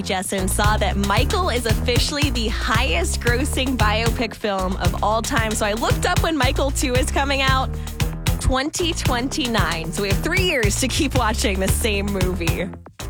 Jessen saw that Michael is officially the highest grossing biopic film of all time. So I looked up when Michael 2 is coming out. 2029. So we have 3 years to keep watching the same movie.